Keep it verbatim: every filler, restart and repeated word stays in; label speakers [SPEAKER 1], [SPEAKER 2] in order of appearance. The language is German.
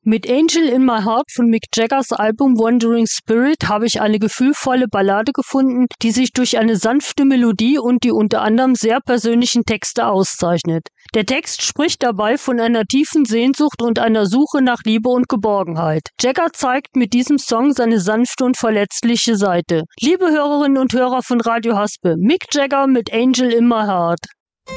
[SPEAKER 1] Mit Angel in My Heart von Mick Jaggers Album Wandering Spirit habe ich eine gefühlvolle Ballade gefunden, die sich durch eine sanfte Melodie und die unter anderem sehr persönlichen Texte auszeichnet. Der Text spricht dabei von einer tiefen Sehnsucht und einer Suche nach Liebe und Geborgenheit. Jagger zeigt mit diesem Song seine sanfte und verletzliche Seite. Liebe Hörerinnen und Hörer von Radio Haspe, Mick Jagger mit Angel in My Heart.